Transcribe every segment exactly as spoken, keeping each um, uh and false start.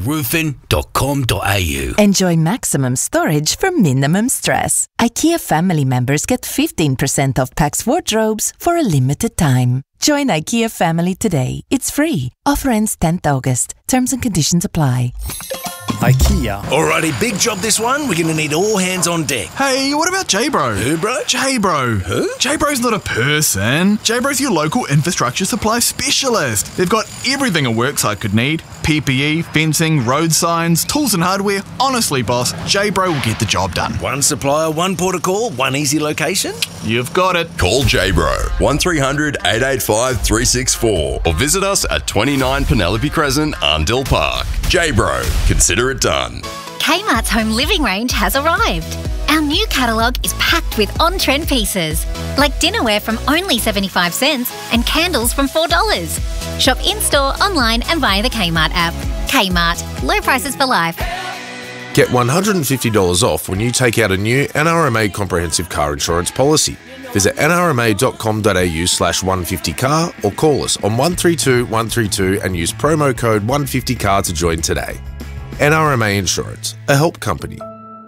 roofing dot com dot a u. Enjoy maximum storage for minimum stress. IKEA family members get fifteen percent off Pax wardrobes for a limited time. Join IKEA family today. It's free. Offer ends tenth August. Terms and conditions apply. IKEA. Alrighty, big job this one. We're going to need all hands on deck. Hey, what about J-Bro? Who, bro? J-Bro. Who? J-Bro's not a person. J-Bro's your local infrastructure supply specialist. They've got everything a worksite could need. P P E, fencing, road signs, tools and hardware. Honestly, boss, J-Bro will get the job done. One supplier, one port of call, one easy location. You've got it. Call J-Bro, one three hundred, eight eight five, three six four or visit us at twenty-nine Penelope Crescent, Arndell Park. J-Bro, consider it done. Kmart's home living range has arrived. Our new catalogue is packed with on-trend pieces, like dinnerware from only seventy-five cents and candles from four dollars. Shop in-store, online and via the Kmart app. Kmart, low prices for life. Get one hundred fifty dollars off when you take out a new N R M A comprehensive car insurance policy. Visit n r m a dot com dot a u slash one fifty car or call us on one three two, one three two and use promo code one fifty car to join today. N R M A Insurance, a help company.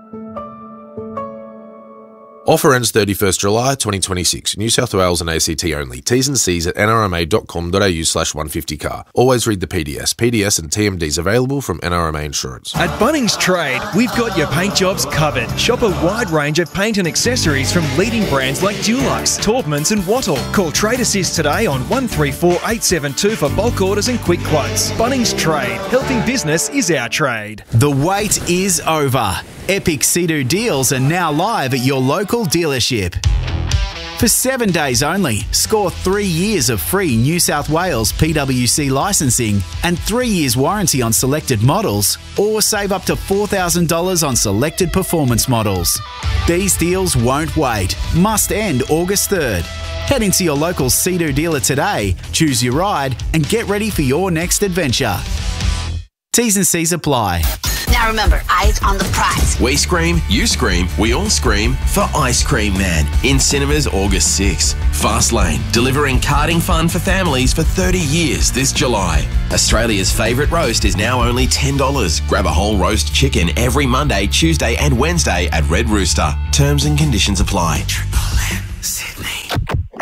Offer ends thirty-first July twenty twenty-six. New South Wales and A C T only. T's and C's at n r m a dot com dot a u slash one fifty car. Always read the P D S. P D S and T M Ds available from N R M A Insurance. At Bunnings Trade, we've got your paint jobs covered. Shop a wide range of paint and accessories from leading brands like Dulux, Taubmans and Wattle. Call Trade Assist today on one three four, eight seven two for bulk orders and quick quotes. Bunnings Trade. Helping business is our trade. The wait is over. Epic Sea-Doo deals are now live at your local dealership. For seven days only, score three years of free New South Wales P W C licensing and three years warranty on selected models, or save up to four thousand dollars on selected performance models. These deals won't wait. Must end August third. Head into your local Sea-Doo dealer today, choose your ride, and get ready for your next adventure. T's and C's apply. Now remember, eyes on the prize. We scream, you scream, we all scream for Ice Cream Man in cinemas August sixth. Fastlane, delivering karting fun for families for thirty years this July. Australia's favourite roast is now only ten dollars. Grab a whole roast chicken every Monday, Tuesday and Wednesday at Red Rooster. Terms and conditions apply. Triple M, Sydney.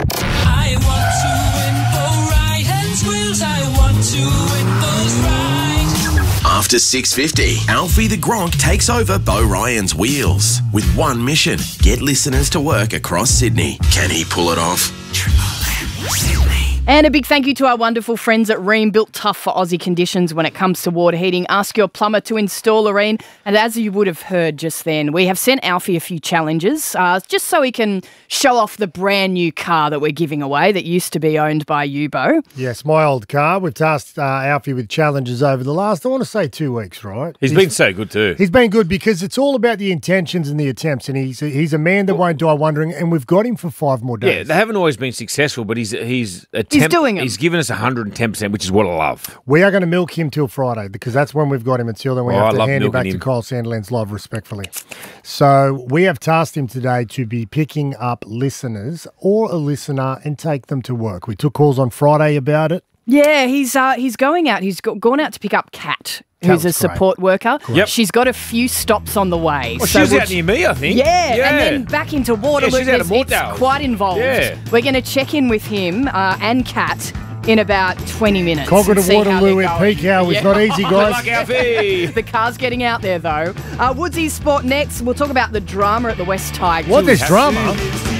I want to win for Ryan's wheels. I want to win those rides. After six fifty, Alfie the Gronk takes over Bo Ryan's wheels with one mission: get listeners to work across Sydney. Can he pull it off? Triple M, Sydney. And a big thank you to our wonderful friends at Rheem, built tough for Aussie conditions when it comes to water heating. Ask your plumber to install a Rheem. And as you would have heard just then, we have sent Alfie a few challenges uh, just so he can show off the brand new car that we're giving away that used to be owned by you, Bo. Yes, my old car. We've tasked uh, Alfie with challenges over the last, I want to say, two weeks, right? He's, he's been so good too. He's been good because it's all about the intentions and the attempts, and he's he's a man that well, won't die wondering, and we've got him for five more days. Yeah, they haven't always been successful, but he's he's attempt, he's doing it. He's given us one hundred ten percent, which is what I love. We are going to milk him till Friday because that's when we've got him. Until then, we oh, have I to hand him back him. to Kyle Sandilands live respectfully. So we have tasked him today to be picking up listeners or a listener and take them to work. We took calls on Friday about it. Yeah, he's uh, he's going out. He's go- gone out to pick up Kat, who's a support great. worker. Yep. She's got a few stops on the way. Well, so she's out near me, I think. Yeah, yeah. and then back into Waterloo. Yeah, she's out of it's Mortdale. quite involved. Yeah. We're going to check in with him uh, and Kat in about twenty minutes. Cognitive Waterloo at peak hour is not easy, guys. Good luck, Alfie. The car's getting out there, though. Uh, Woodsy's Sport next. We'll talk about the drama at the West Tigers. What, there's drama?